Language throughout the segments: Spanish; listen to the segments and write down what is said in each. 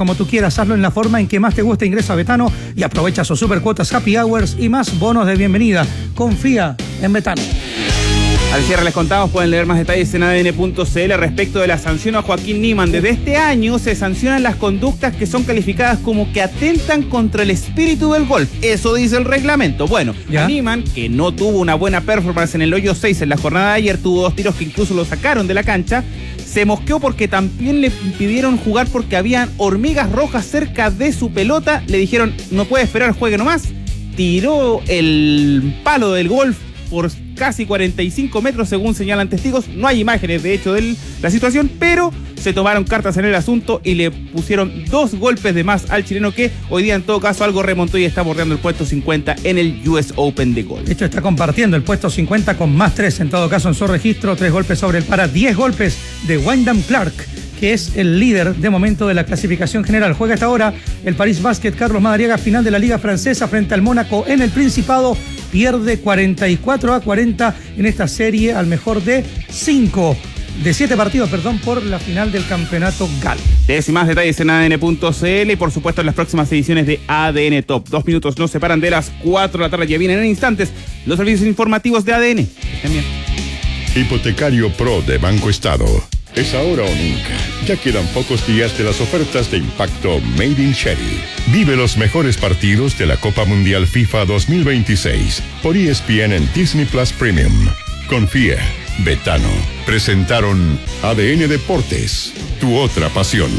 como tú quieras, hazlo en la forma en que más te guste. Ingresa a Betano y aprovecha sus super cuotas, happy hours y más bonos de bienvenida. Confía en Betano. Al cierre les contamos, pueden leer más detalles en adn.cl respecto de la sanción a Joaquín Niemann. Desde este año se sancionan las conductas que son calificadas como que atentan contra el espíritu del golf. Eso dice el reglamento. Bueno, Niemann, que no tuvo una buena performance en el hoyo 6 en la jornada de ayer, tuvo 2 tiros que incluso lo sacaron de la cancha. Se mosqueó porque también le impidieron jugar porque habían hormigas rojas cerca de su pelota. Le dijeron, no puede esperar, juegue nomás. Tiró el palo del golf por casi 45 metros, según señalan testigos. No hay imágenes, de hecho, de la situación, pero se tomaron cartas en el asunto y le pusieron 2 golpes de más al chileno, que hoy día, en todo caso, algo remontó y está bordeando el puesto 50 en el US Open de golf. De hecho, está compartiendo el puesto 50 con más 3, en todo caso, en su registro. 3 golpes sobre el para, 10 golpes de Wyndham Clark, que es el líder de momento de la clasificación general. Juega hasta ahora el París Basket Carlos Madariaga, final de la Liga Francesa frente al Mónaco en el Principado. Pierde 44-40 en esta serie al mejor de 7 partidos, por la final del campeonato GAL. Y más detalles en adn.cl y por supuesto en las próximas ediciones de ADN Top. 2 minutos nos separan de las 4 de la tarde. Ya vienen en instantes los servicios informativos de ADN. Estén bien. Hipotecario Pro de Banco Estado. Es ahora o nunca. Ya quedan pocos días de las ofertas de impacto Made in Cherry. Vive los mejores partidos de la Copa Mundial FIFA 2026 por ESPN en Disney Plus Premium. Confía. Betano. Presentaron ADN Deportes, tu otra pasión.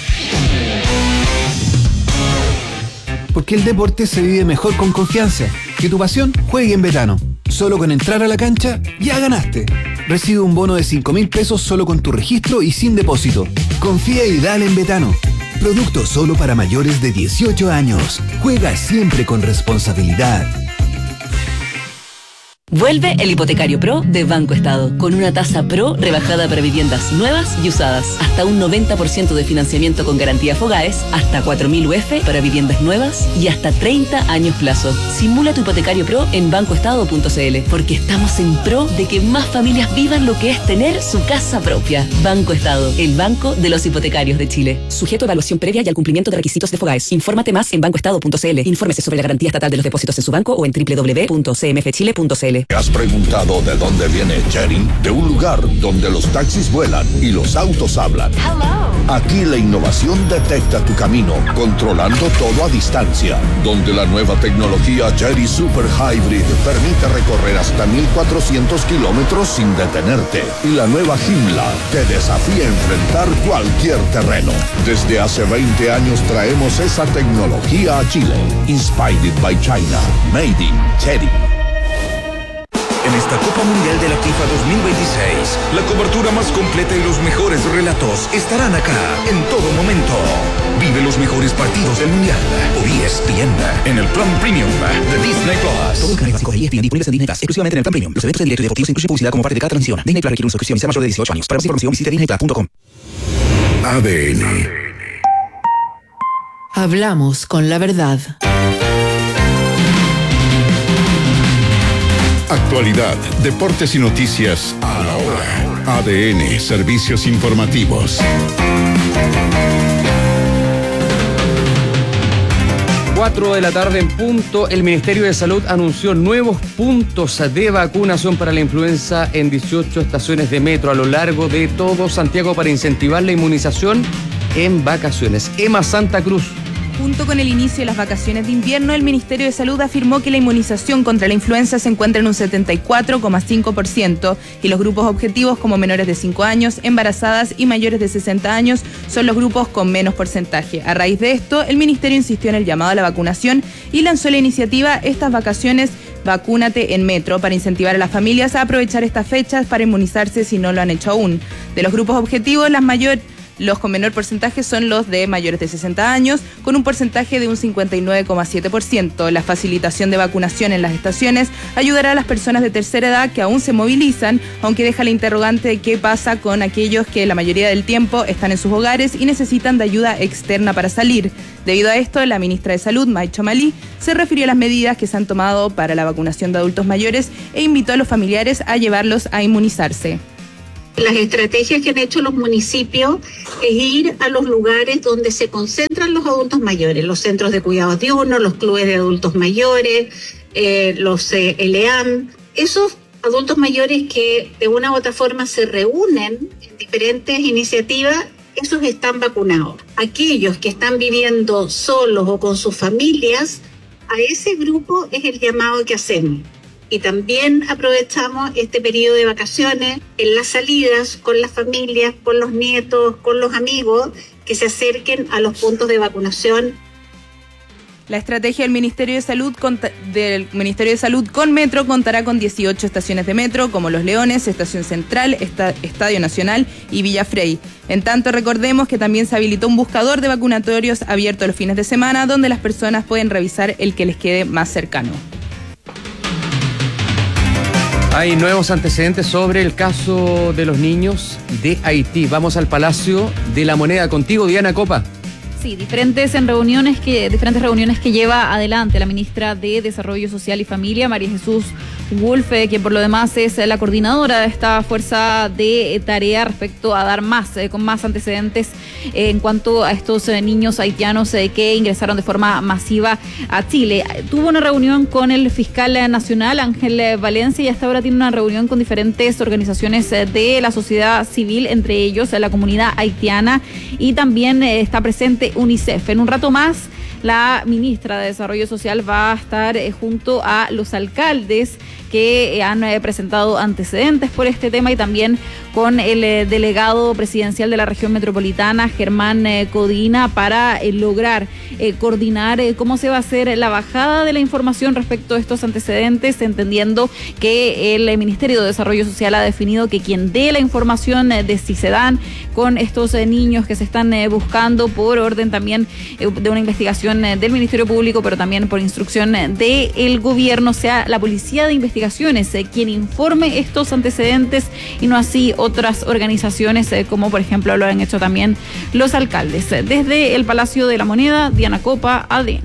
Porque el deporte se vive mejor con confianza. Que tu pasión juegue en Betano. Solo con entrar a la cancha, ya ganaste. Recibe un bono de 5.000 pesos solo con tu registro y sin depósito. Confía y dale en Betano. Producto solo para mayores de 18 años. Juega siempre con responsabilidad. Vuelve el Hipotecario Pro de Banco Estado, con una tasa pro rebajada para viviendas nuevas y usadas, hasta un 90% de financiamiento con garantía Fogaes, hasta 4.000 UF para viviendas nuevas y hasta 30 años plazo. Simula tu Hipotecario Pro en bancoestado.cl, porque estamos en pro de que más familias vivan lo que es tener su casa propia. Banco Estado, el banco de los hipotecarios de Chile. Sujeto a evaluación previa y al cumplimiento de requisitos de Fogaes. Infórmate más en bancoestado.cl. Infórmese sobre la garantía estatal de los depósitos en su banco o en www.cmfchile.cl. ¿Has preguntado de dónde viene Cherry? De un lugar donde los taxis vuelan y los autos hablan. Hello. Aquí la innovación detecta tu camino, controlando todo a distancia. Donde la nueva tecnología Cherry Super Hybrid permite recorrer hasta 1.400 kilómetros sin detenerte. Y la nueva Joomla te desafía a enfrentar cualquier terreno. Desde hace 20 años traemos esa tecnología a Chile. Inspired by China. Made in Cherry. En esta Copa Mundial de la FIFA 2026, la cobertura más completa y los mejores relatos estarán acá en todo momento. Vive los mejores partidos del Mundial por ESPN en el Plan Premium de Disney Plus. Todo el canal básico de ESPN disponibles en Disney Plus, exclusivamente en el Plan Premium. Los eventos en directo y deportivos incluyen publicidad como parte de cada transmisión. Disney Plus requiere una suscripción y sea mayor de 18 años. Para más información visite disneyplus.com. ADN. Hablamos con la verdad. Actualidad, deportes y noticias a la hora. ADN, servicios informativos. 4 de la tarde en punto. El Ministerio de Salud anunció nuevos puntos de vacunación para la influenza en 18 estaciones de metro a lo largo de todo Santiago para incentivar la inmunización en vacaciones. Emma Santa Cruz. Junto con el inicio de las vacaciones de invierno, el Ministerio de Salud afirmó que la inmunización contra la influenza se encuentra en un 74,5% y los grupos objetivos como menores de 5 años, embarazadas y mayores de 60 años son los grupos con menos porcentaje. A raíz de esto, el Ministerio insistió en el llamado a la vacunación y lanzó la iniciativa Estas Vacaciones Vacúnate en Metro para incentivar a las familias a aprovechar estas fechas para inmunizarse si no lo han hecho aún. De los grupos objetivos, los con menor porcentaje son los de mayores de 60 años, con un porcentaje de un 59,7%. La facilitación de vacunación en las estaciones ayudará a las personas de tercera edad que aún se movilizan, aunque deja la interrogante de qué pasa con aquellos que la mayoría del tiempo están en sus hogares y necesitan de ayuda externa para salir. Debido a esto, la ministra de Salud, Maicha Malí, se refirió a las medidas que se han tomado para la vacunación de adultos mayores e invitó a los familiares a llevarlos a inmunizarse. Las estrategias que han hecho los municipios es ir a los lugares donde se concentran los adultos mayores, los centros de cuidados diurnos, los clubes de adultos mayores, los LEAM, esos adultos mayores que de una u otra forma se reúnen en diferentes iniciativas, esos están vacunados. Aquellos que están viviendo solos o con sus familias, a ese grupo es el llamado que hacemos. Y también aprovechamos este periodo de vacaciones en las salidas con las familias, con los nietos, con los amigos, que se acerquen a los puntos de vacunación. La estrategia del Ministerio de Salud con Metro contará con 18 estaciones de metro, como Los Leones, Estación Central, Estadio Nacional y Villa Frey. En tanto, recordemos que también se habilitó un buscador de vacunatorios abierto los fines de semana, donde las personas pueden revisar el que les quede más cercano. Hay nuevos antecedentes sobre el caso de los niños de Haití. Vamos al Palacio de la Moneda. Contigo, Diana Copa. Sí, diferentes reuniones que lleva adelante la ministra de Desarrollo Social y Familia, María Jesús Wolfe, quien por lo demás es la coordinadora de esta fuerza de tarea respecto a dar con más antecedentes en cuanto a estos niños haitianos que ingresaron de forma masiva a Chile. Tuvo una reunión con el fiscal nacional, Ángel Valencia, y hasta ahora tiene una reunión con diferentes organizaciones de la sociedad civil, entre ellos la comunidad haitiana, y también está presente UNICEF. En un rato más, la ministra de Desarrollo Social va a estar junto a los alcaldes que han presentado antecedentes por este tema, y también con el delegado presidencial de la región metropolitana, Germán Codina, para lograr coordinar cómo se va a hacer la bajada de la información respecto a estos antecedentes, entendiendo que el Ministerio de Desarrollo Social ha definido que quien dé la información de si se dan con estos niños que se están buscando por orden también de una investigación del Ministerio Público, pero también por instrucción del gobierno, sea la Policía de Investigaciones quien informe estos antecedentes, y no así otras organizaciones como por ejemplo lo han hecho también los alcaldes. Desde el Palacio de la Moneda, Diana Copa, ADN.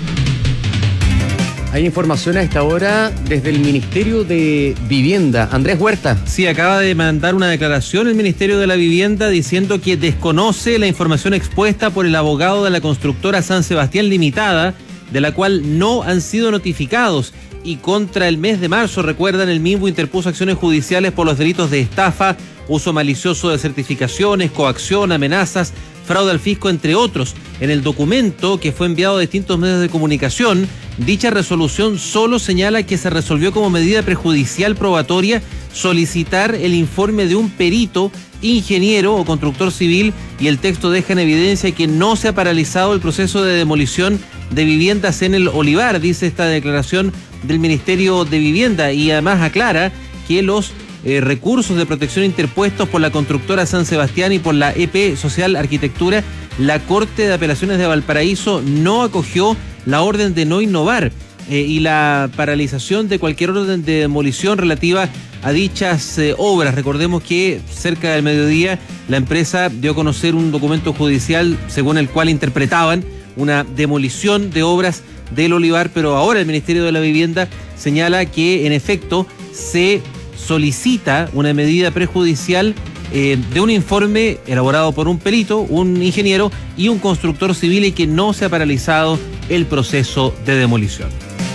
Hay información a esta hora desde el Ministerio de Vivienda. Andrés Huerta. Sí, acaba de mandar una declaración el Ministerio de la Vivienda diciendo que desconoce la información expuesta por el abogado de la constructora San Sebastián Limitada, de la cual no han sido notificados. Y contra el mes de marzo, recuerdan, el mismo interpuso acciones judiciales por los delitos de estafa, uso malicioso de certificaciones, coacción, amenazas, fraude al fisco, entre otros. En el documento que fue enviado a distintos medios de comunicación, dicha resolución solo señala que se resolvió como medida prejudicial probatoria solicitar el informe de un perito, ingeniero o constructor civil, y el texto deja en evidencia que no se ha paralizado el proceso de demolición de viviendas en el Olivar, dice esta declaración del Ministerio de Vivienda, y además aclara que los recursos de protección interpuestos por la constructora San Sebastián y por la EP Social Arquitectura, la Corte de Apelaciones de Valparaíso no acogió la orden de no innovar y la paralización de cualquier orden de demolición relativa a dichas obras. Recordemos que cerca del mediodía la empresa dio a conocer un documento judicial según el cual interpretaban una demolición de obras del Olivar, pero ahora el Ministerio de la Vivienda señala que en efecto se solicita una medida prejudicial de un informe elaborado por un perito, un ingeniero y un constructor civil, y que no se ha paralizado el proceso de demolición.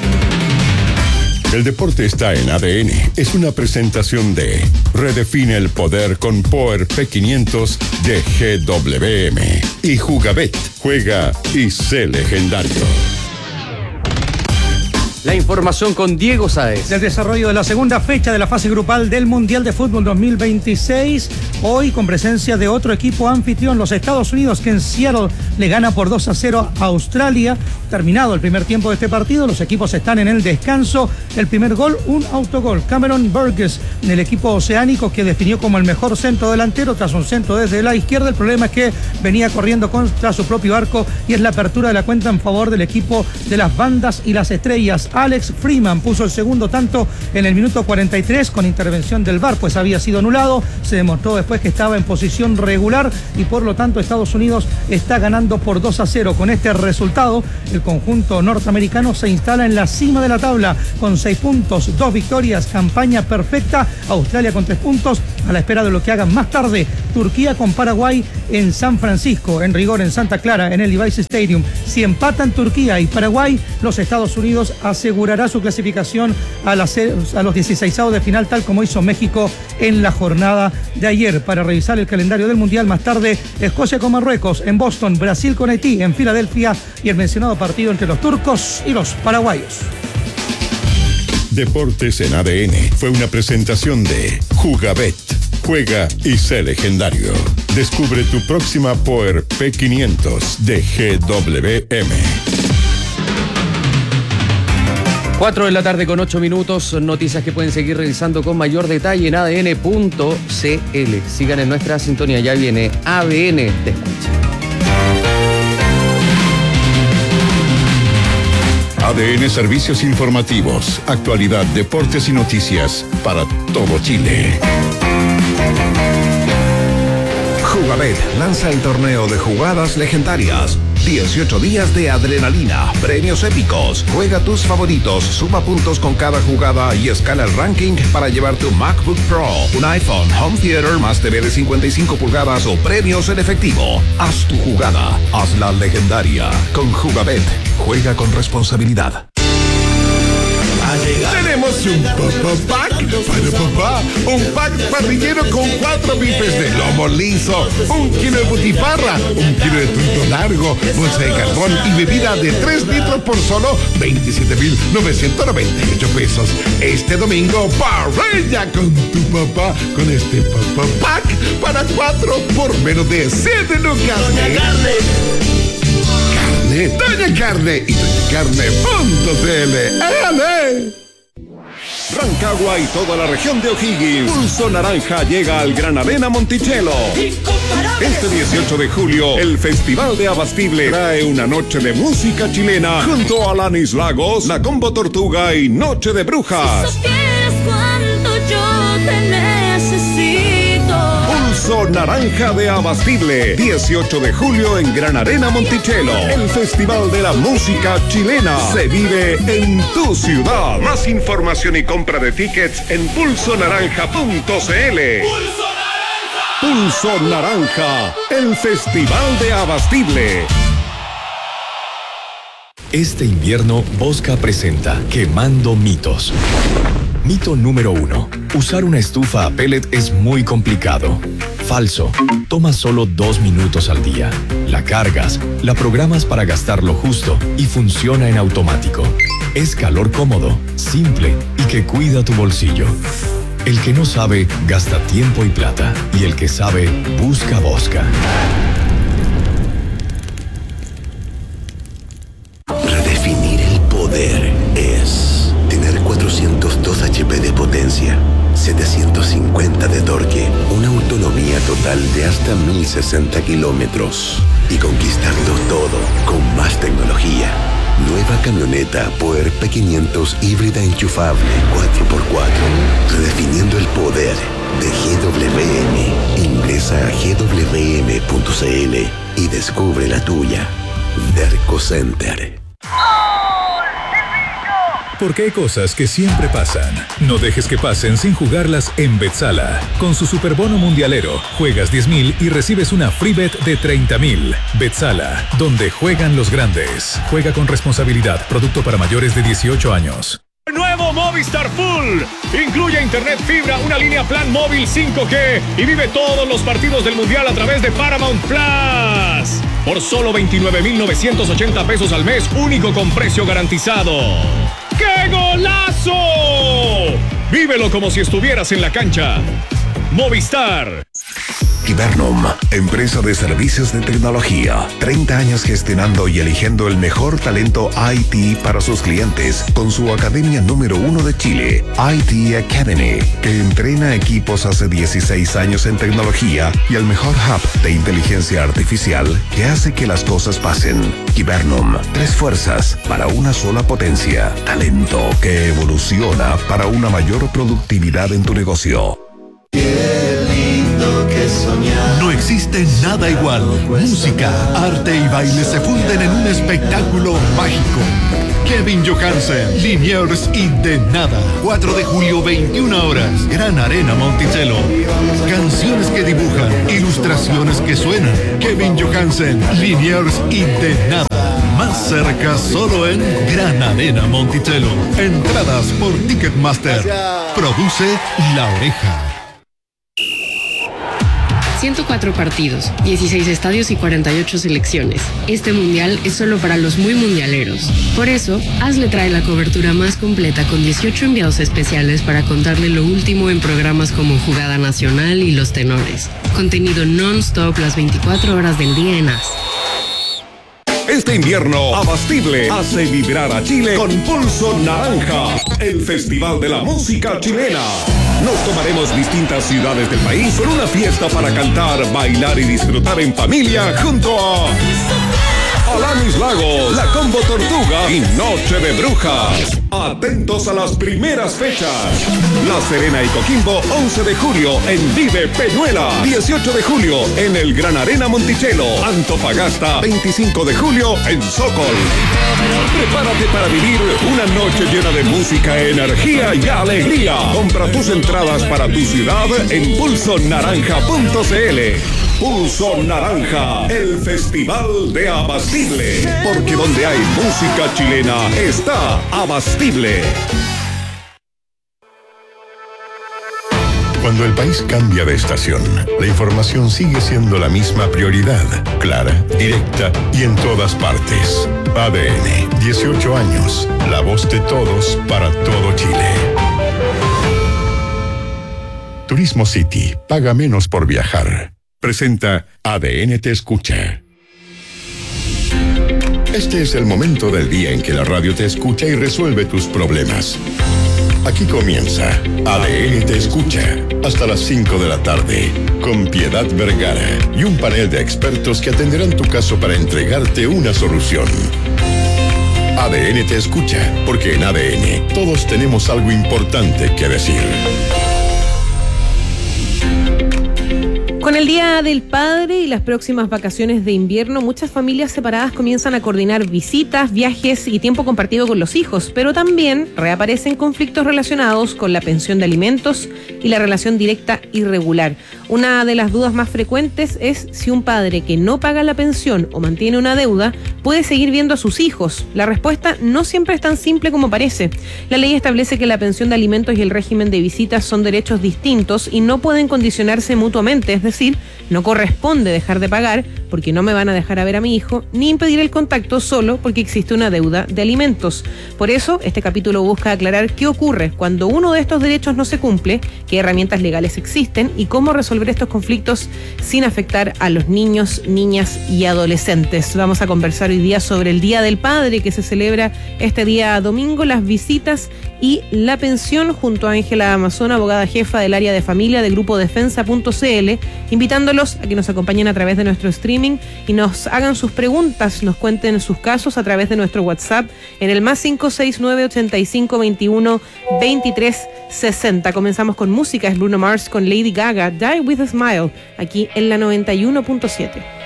El deporte está en ADN. Es una presentación de Redefine el poder con Power P500 de GWM. Y Jugabet. Juega y sé legendario. La información con Diego Sáez. Del desarrollo de la segunda fecha de la fase grupal del Mundial de Fútbol 2026. Hoy con presencia de otro equipo anfitrión, los Estados Unidos, que en Seattle le gana por 2-0 a Australia. Terminado el primer tiempo de este partido, los equipos están en el descanso. El primer gol, un autogol. Cameron Burgess, del equipo oceánico, que definió como el mejor centro delantero tras un centro desde la izquierda. El problema es que venía corriendo contra su propio arco, y es la apertura de la cuenta en favor del equipo de las bandas y las estrellas. Unidos. Alex Freeman puso el segundo tanto en el minuto 43 con intervención del VAR, pues había sido anulado. Se demostró después que estaba en posición regular y por lo tanto Estados Unidos está ganando por 2-0. Con este resultado, el conjunto norteamericano se instala en la cima de la tabla con 6 puntos, 2 victorias, campaña perfecta. Australia con 3 puntos, a la espera de lo que hagan más tarde Turquía con Paraguay en San Francisco, en rigor en Santa Clara, en el Levi's Stadium. Si empatan Turquía y Paraguay, los Estados Unidos asegurará su clasificación a los 16avos de final, tal como hizo México en la jornada de ayer. Para revisar el calendario del Mundial, más tarde Escocia con Marruecos, en Boston, Brasil con Haití, en Filadelfia, y el mencionado partido entre los turcos y los paraguayos. Deportes en ADN fue una presentación de Jugabet. Juega y sé legendario. Descubre tu próxima Power P500 de GWM. 4 de la tarde con 8 minutos. Noticias que pueden seguir revisando con mayor detalle en adn.cl. Sigan en nuestra sintonía. Ya viene ADN Te Escucha. ADN Servicios Informativos, actualidad, deportes y noticias para todo Chile. Jugabet lanza el torneo de jugadas legendarias. 18 días de adrenalina, premios épicos. Juega tus favoritos, suma puntos con cada jugada y escala el ranking para llevar tu MacBook Pro, un iPhone, Home Theater más TV de 55 pulgadas o premios en efectivo. Haz tu jugada, hazla legendaria. Con Jugabet, juega con responsabilidad. Tenemos un pack para papá, un pack parrillero con 4 bifes de lomo liso, 1 kilo de butifarra, 1 kilo de trunto largo, bolsa de carbón y bebida de 3 litros por solo 27,998 pesos. Este domingo, parrilla con tu papá con este papá pack para 4 por menos de 7 lucas. Doña Carne y doñacarne.cl. ¡Ale! Rancagua y toda la región de O'Higgins. Pulso Naranja llega al Gran Arena Monticello. Este 18 de julio, el Festival de Abastible trae una noche de música chilena junto a Alanis Lagos, La Combo Tortuga y Noche de Brujas. Si supieras cuánto yo te necesito. Pulso Naranja de Abastible, 18 de julio en Gran Arena Monticello. El Festival de la Música Chilena se vive en tu ciudad. Más información y compra de tickets en pulsonaranja.cl. Pulso Naranja, el Festival de Abastible. Este invierno, Bosca presenta Quemando Mitos. Mito número 1. Usar una estufa a pellet es muy complicado. Falso. Toma solo 2 minutos al día. La cargas, la programas para gastar lo justo y funciona en automático. Es calor cómodo, simple y que cuida tu bolsillo. El que no sabe, gasta tiempo y plata. Y el que sabe, busca Bosca. Redefinir el poder es tener 402 HP de potencia, 750 de torque, una autonomía total de hasta 1060 kilómetros y conquistarlo todo con más tecnología. Nueva camioneta Power P500 híbrida enchufable 4x4. Redefiniendo el poder de GWM. Ingresa a gwm.cl y descubre la tuya. Derco Center. Porque hay cosas que siempre pasan. No dejes que pasen sin jugarlas en Betsala. Con su superbono mundialero, juegas 10,000 y recibes una free bet de 30,000. Betsala, donde juegan los grandes. Juega con responsabilidad. Producto para mayores de 18 años. Nuevo Movistar Full. Incluye internet fibra, una línea plan móvil 5G y vive todos los partidos del Mundial a través de Paramount Plus. Por solo 29,980 pesos al mes, único con precio garantizado. ¡Qué golazo! Vívelo como si estuvieras en la cancha. Movistar. Gibernum, empresa de servicios de tecnología. 30 años gestionando y eligiendo el mejor talento IT para sus clientes con su academia número 1 de Chile, IT Academy, que entrena equipos hace 16 años en tecnología y el mejor hub de inteligencia artificial que hace que las cosas pasen. Gibernum, 3 fuerzas para una sola potencia. Talento que evoluciona para una mayor productividad en tu negocio. No existe nada igual. Música, arte y baile se funden en un espectáculo mágico. Kevin Johansen, Liniers y De Nada. 4 de julio, 21 horas. Gran Arena Monticello. Canciones que dibujan, ilustraciones que suenan. Kevin Johansen, Liniers y De Nada. Más cerca solo en Gran Arena Monticello. Entradas por Ticketmaster. Produce La Oreja. 104 partidos, 16 estadios y 48 selecciones. Este mundial es solo para los muy mundialeros. Por eso, AS le trae la cobertura más completa con 18 enviados especiales para contarle lo último en programas como Jugada Nacional y Los Tenores. Contenido non-stop las 24 horas del día en AS. Este invierno, Abastible hace vibrar a Chile con Pulso Naranja, el festival de la música chilena. Nos tomaremos distintas ciudades del país con una fiesta para cantar, bailar y disfrutar en familia junto a Alanis Lagos, La Combo Tortuga y Noche de Brujas. Atentos a las primeras fechas. La Serena y Coquimbo, 11 de julio en Vive Peñuela. 18 de julio en el Gran Arena Monticello. Antofagasta, 25 de julio en Sokol. Prepárate para vivir una noche llena de música, energía y alegría. Compra tus entradas para tu ciudad en pulsonaranja.cl. Pulso Naranja, el festival de Abastible. Porque donde hay música chilena está Abastible. Cuando el país cambia de estación, la información sigue siendo la misma prioridad, clara, directa y en todas partes. ADN, 18 años, la voz de todos para todo Chile. Turismo City, paga menos por viajar. Presenta ADN Te Escucha. Este es el momento del día en que la radio te escucha y resuelve tus problemas. Aquí comienza ADN Te Escucha, hasta las 5 de la tarde, con Piedad Vergara y un panel de expertos que atenderán tu caso para entregarte una solución. ADN Te Escucha, porque en ADN todos tenemos algo importante que decir. Con el Día del Padre y las próximas vacaciones de invierno, muchas familias separadas comienzan a coordinar visitas, viajes y tiempo compartido con los hijos, pero también reaparecen conflictos relacionados con la pensión de alimentos y la relación directa irregular. Una de las dudas más frecuentes es si un padre que no paga la pensión o mantiene una deuda puede seguir viendo a sus hijos. La respuesta no siempre es tan simple como parece. La ley establece que la pensión de alimentos y el régimen de visitas son derechos distintos y no pueden condicionarse mutuamente, es decir, no corresponde dejar de pagar porque no me van a dejar a ver a mi hijo, ni impedir el contacto solo porque existe una deuda de alimentos. Por eso, este capítulo busca aclarar qué ocurre cuando uno de estos derechos no se cumple, qué herramientas legales existen y cómo resolver estos conflictos sin afectar a los niños, niñas y adolescentes. Vamos a conversar hoy día sobre el Día del Padre que se celebra este día domingo, las visitas y la pensión, junto a Ángela Amazon, abogada jefa del área de familia de Grupo Defensa.cl, invitándolos a que nos acompañen a través de nuestro streaming y nos hagan sus preguntas, nos cuenten sus casos a través de nuestro WhatsApp en el +569 85 21 23 60. Comenzamos con música, es Bruno Mars con Lady Gaga, Die With a Smile, aquí en la 91.7.